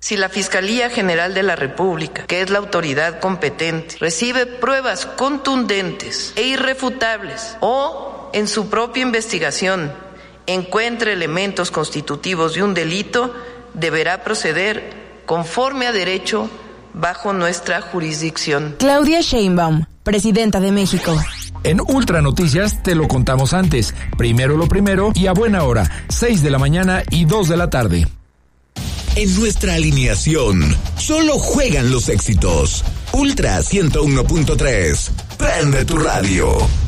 Si la Fiscalía General de la República, que es la autoridad competente, recibe pruebas contundentes e irrefutables o en su propia investigación encuentra elementos constitutivos de un delito, deberá proceder conforme a derecho bajo nuestra jurisdicción. Claudia Sheinbaum, presidenta de México. En Ultra Noticias te lo contamos antes. Primero lo primero y a buena hora, 6 de la mañana y 2 de la tarde. En nuestra alineación, solo juegan los éxitos. Ultra 101.3. Prende tu radio.